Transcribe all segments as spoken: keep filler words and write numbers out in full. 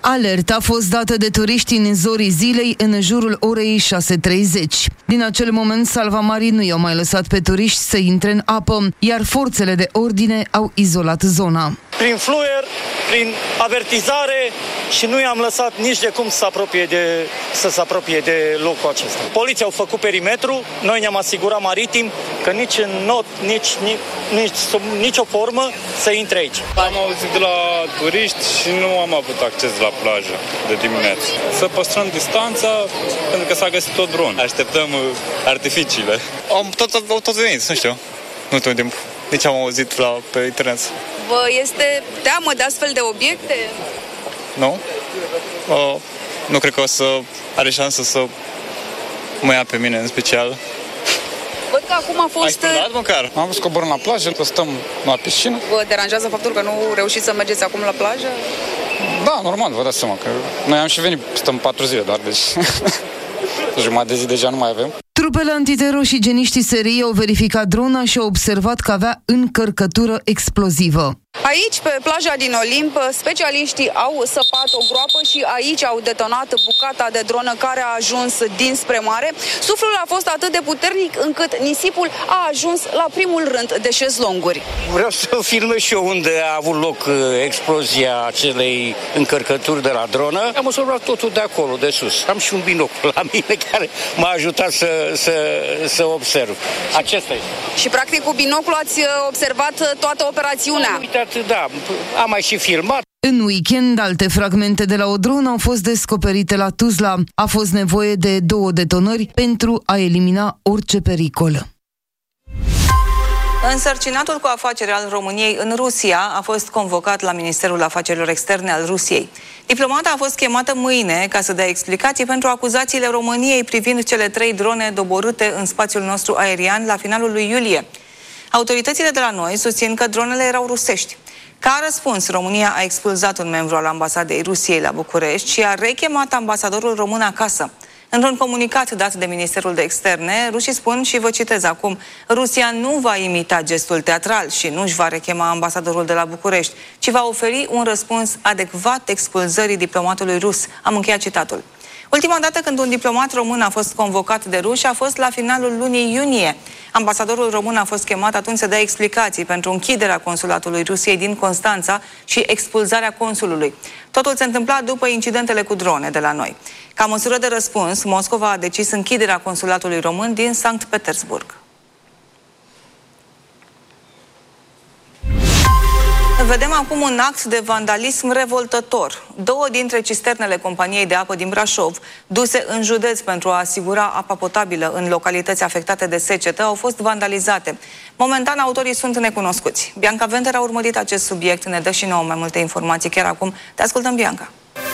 Alerta a fost dată de turiști în zorii zilei în jurul orei șase treizeci. Din acel moment, salvamarii nu i-au mai lăsat pe turiști să intre în apă, iar forțele de ordine au izolat zona. Prin fluier, prin avertizare și nu i-am lăsat nici de cum să se apropie de, să se apropie de locul acesta. Poliția au făcut perimetru, noi ne-am asigurat maritim că nici în not, nici, nici, nici sub nicio formă să intre aici. Am auzit de la turiști și nu am avut acces la plajă de dimineață. Să păstrăm distanța pentru că s-a găsit tot dron. Așteptăm artificiile. Am tot, tot, tot venit, nu știu, nu tot timp. Deci am auzit la, pe internet. Vă este teamă de astfel de obiecte? Nu. Uh, nu cred că o să are șansă să mă ia pe mine în special. Văd că acum a fost... Ai spălat măcar? Am văzut coborâm la plajă, stăm la piscină. Vă deranjează faptul că nu reușiți să mergeți acum la plajă? Da, normal, vă dați seama că noi am și venit, stăm patru zile doar, deci jumătate de zi deja nu mai avem. Trupele antiteror și geniștii S R I au verificat drona și au observat că avea încărcătură explozivă. Aici, pe plaja din Olimp, specialiștii au săpat o groapă și aici au detonat bucata de dronă care a ajuns dinspre mare. Suflul a fost atât de puternic încât nisipul a ajuns la primul rând de șezlonguri. Vreau să filmez și eu unde a avut loc explozia acelei încărcături de la dronă. Am observat totul de acolo, de sus. Am și un binocul la mine care m-a ajutat să, să, să observ. Acesta este. Și practic cu binocul ați observat toată operațiunea. Am uitat, da, am mai și filmat. În weekend, alte fragmente de la o dronă au fost descoperite la Tuzla. A fost nevoie de două detonări pentru a elimina orice pericol. Însărcinatul cu afaceri al României în Rusia a fost convocat la Ministerul Afacerilor Externe al Rusiei. Diplomata a fost chemată mâine ca să dea explicații pentru acuzațiile României privind cele trei drone doborâte în spațiul nostru aerian la finalul lui iulie. Autoritățile de la noi susțin că dronele erau rusești. Ca răspuns, România a expulzat un membru al ambasadei Rusiei la București și a rechemat ambasadorul român acasă. Într-un comunicat dat de Ministerul de Externe, rușii spun, și vă citez acum, Rusia nu va imita gestul teatral și nu își va rechema ambasadorul de la București, ci va oferi un răspuns adecvat expulzării diplomatului rus. Am încheiat citatul. Ultima dată când un diplomat român a fost convocat de ruși a fost la finalul lunii iunie. Ambasadorul român a fost chemat atunci să dea explicații pentru închiderea consulatului Rusiei din Constanța și expulzarea consulului. Totul se întâmpla după incidentele cu drone de la noi. Ca măsură de răspuns, Moscova a decis închiderea consulatului român din Sankt Petersburg. Vedem acum un act de vandalism revoltător. Două dintre cisternele companiei de apă din Brașov, duse în județ pentru a asigura apa potabilă în localități afectate de secetă, au fost vandalizate. Momentan, autorii sunt necunoscuți. Bianca Venter a urmărit acest subiect, ne dă și nouă mai multe informații chiar acum. Te ascultăm, Bianca.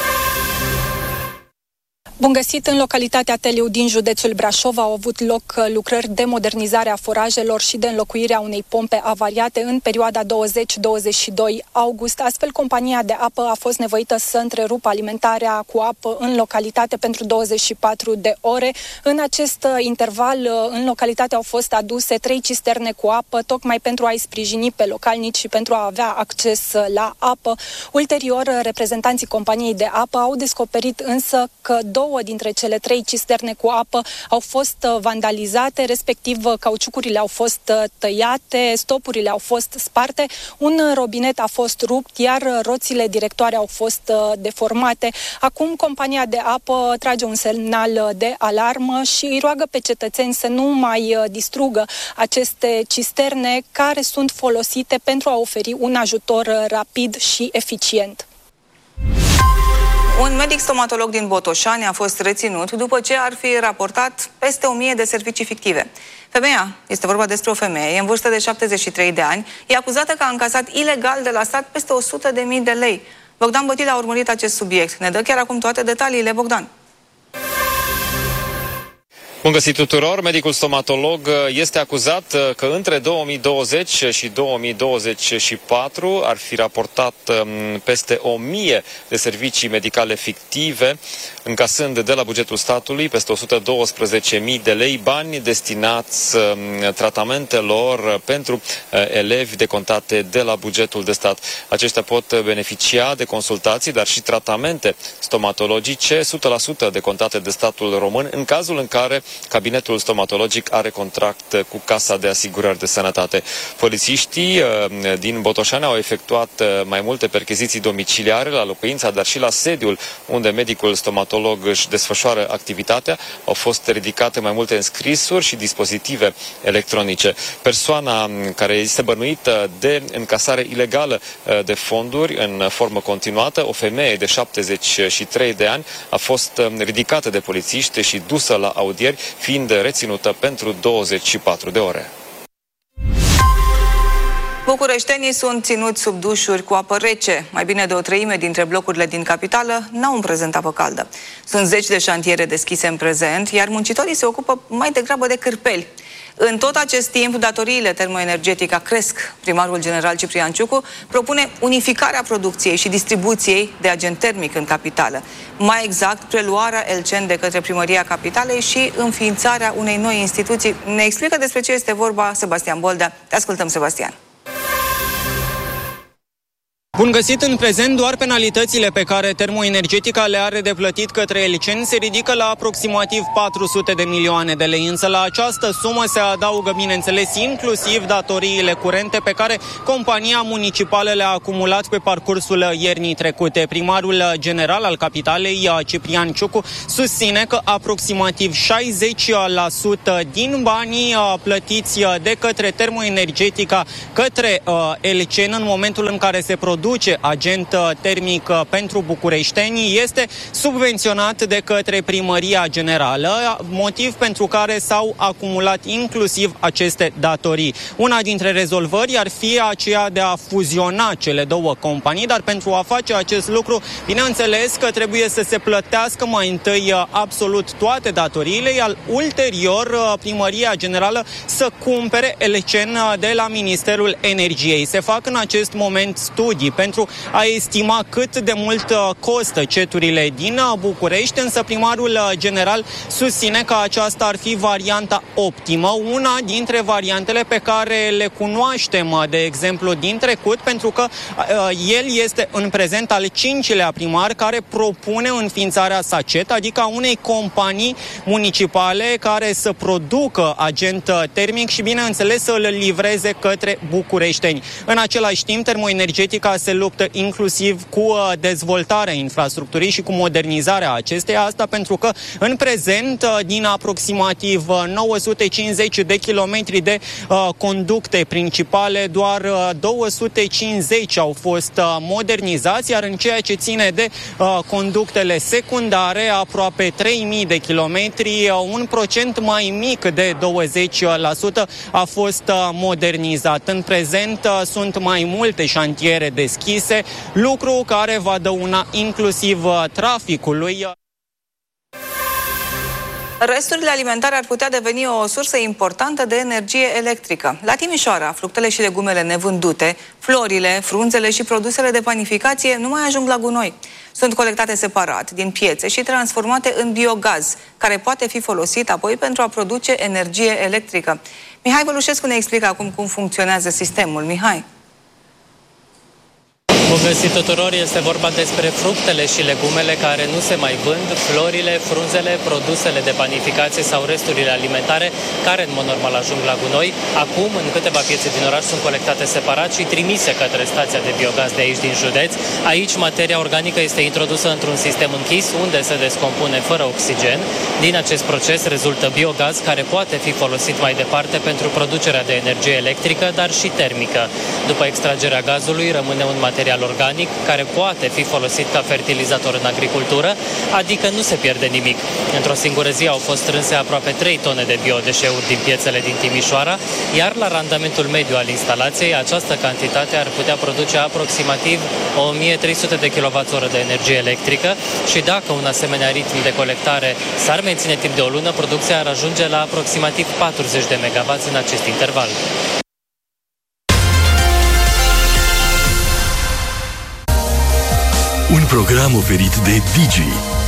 Bun găsit! În localitatea Teliu din județul Brașov au avut loc lucrări de modernizare a forajelor și de înlocuire a unei pompe avariate în perioada douăzeci douăzeci și doi august. Astfel, compania de apă a fost nevoită să întrerupă alimentarea cu apă în localitate pentru douăzeci și patru de ore. În acest interval, în localitate au fost aduse trei cisterne cu apă, tocmai pentru a-i sprijini pe localnici și pentru a avea acces la apă. Ulterior, reprezentanții companiei de apă au descoperit însă că două dintre cele trei cisterne cu apă au fost vandalizate, respectiv cauciucurile au fost tăiate, stopurile au fost sparte, un robinet a fost rupt, iar roțile directoare au fost deformate. Acum compania de apă trage un semnal de alarmă și îi roagă pe cetățeni să nu mai distrugă aceste cisterne care sunt folosite pentru a oferi un ajutor rapid și eficient. Un medic stomatolog din Botoșani a fost reținut după ce ar fi raportat peste o mie de servicii fictive. Femeia, este vorba despre o femeie, în vârstă de șaptezeci și trei de ani, e acuzată că a încasat ilegal de la stat peste o sută de mii de lei. Bogdan Bătil a urmărit acest subiect. Ne dă chiar acum toate detaliile, Bogdan. Bun găsit tuturor! Medicul stomatolog este acuzat că între două mii douăzeci și două mii douăzeci și patru ar fi raportat peste o mie de servicii medicale fictive, încasând de la bugetul statului peste o sută douăsprezece mii de lei, bani destinați tratamentelor pentru elevi decontate de la bugetul de stat. Aceștia pot beneficia de consultații, dar și tratamente stomatologice, o sută la sută decontate de statul român, în cazul în care cabinetul stomatologic are contract cu Casa de Asigurări de Sănătate. Polițiștii din Botoșani au efectuat mai multe percheziții domiciliare la locuința, dar și la sediul unde medicul stomatolog își desfășoară activitatea. Au fost ridicate mai multe înscrisuri și dispozitive electronice. Persoana care este bănuită de încasare ilegală de fonduri în formă continuată, o femeie de șaptezeci și trei de ani, a fost ridicată de polițiști și dusă la audieri, fiind reținută pentru douăzeci și patru de ore. Bucureștenii sunt ținuți sub dușuri cu apă rece. Mai bine de o treime dintre blocurile din capitală n-au în prezent apă caldă. Sunt zeci de șantiere deschise în prezent, iar muncitorii se ocupă mai degrabă de cârpeli. În tot acest timp, datoriile termoenergetice cresc. Primarul general Ciprian Ciucu propune unificarea producției și distribuției de agent termic în capitală. Mai exact, preluarea Elcen de către Primăria Capitalei și înființarea unei noi instituții. Ne explică despre ce este vorba Sebastian Boldea. Te ascultăm, Sebastian. Bun găsit! În prezent, doar penalitățile pe care Termoenergetica le are de plătit către Elcen se ridică la aproximativ patru sute de milioane de lei, însă la această sumă se adaugă, bineînțeles, inclusiv datoriile curente pe care compania municipală le-a acumulat pe parcursul iernii trecute. Primarul general al capitalei, Ciprian Ciucu, susține că aproximativ șaizeci la sută din banii plătiți de către Termoenergetica către Elcen în momentul în care se produce agent termic pentru bucureșteni este subvenționat de către Primăria Generală, motiv pentru care s-au acumulat inclusiv aceste datorii. Una dintre rezolvări ar fi aceea de a fuziona cele două companii, dar pentru a face acest lucru, bineînțeles că trebuie să se plătească mai întâi absolut toate datoriile, iar ulterior Primăria Generală să cumpere Elcen de la Ministerul Energiei. Se fac în acest moment studii pentru a estima cât de mult costă ceturile din București, însă primarul general susține că aceasta ar fi varianta optimă, una dintre variantele pe care le cunoaștem, de exemplu, din trecut, pentru că el este în prezent al cincilea primar care propune înființarea SACET, adică a unei companii municipale care să producă agent termic și, bineînțeles, să îl livreze către bucureșteni. În același timp, Termoenergetica se luptă inclusiv cu dezvoltarea infrastructurii și cu modernizarea acesteia, asta pentru că în prezent din aproximativ nouă sute cincizeci de kilometri de uh, conducte principale, doar uh, două sute cincizeci au fost uh, modernizați, iar în ceea ce ține de uh, conductele secundare, aproape trei mii de kilometri, uh, un procent mai mic de douăzeci la sută a fost uh, modernizat. În prezent uh, sunt mai multe șantiere deschise, lucru care va dăuna inclusiv traficului. Resturile alimentare ar putea deveni o sursă importantă de energie electrică. La Timișoara, fructele și legumele nevândute, florile, frunzele și produsele de panificație nu mai ajung la gunoi. Sunt colectate separat din piețe și transformate în biogaz, care poate fi folosit apoi pentru a produce energie electrică. Mihai Vălușescu ne explică acum cum funcționează sistemul. Mihai. Bun găsit tuturor, este vorba despre fructele și legumele care nu se mai vând, florile, frunzele, produsele de panificație sau resturile alimentare care în mod normal ajung la gunoi. Acum, în câteva piețe din oraș, sunt colectate separat și trimise către stația de biogaz de aici din județ. Aici materia organică este introdusă într-un sistem închis unde se descompune fără oxigen. Din acest proces rezultă biogaz care poate fi folosit mai departe pentru producerea de energie electrică, dar și termică. După extragerea gazului rămâne un material material organic care poate fi folosit ca fertilizator în agricultură, adică nu se pierde nimic. Într-o singură zi au fost strânse aproape trei tone de biodeșeuri din piețele din Timișoara, iar la randamentul mediu al instalației, această cantitate ar putea produce aproximativ o mie trei sute de kilowatt-oră de energie electrică și dacă un asemenea ritm de colectare s-ar menține timp de o lună, producția ar ajunge la aproximativ patruzeci de megawatts în acest interval. Un program oferit de Digi,